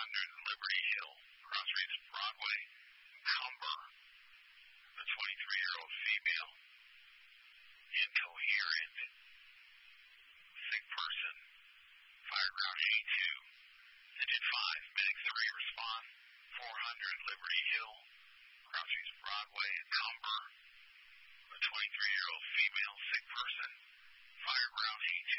400 Liberty Hill, Crossroads Broadway, Humber, a 23-year-old female, incoherent, sick person, fire ground E2, engine 5, medic 3 respond, 400 Liberty Hill, Crossroads Broadway, Humber, a 23-year-old female, sick person, fire ground E2.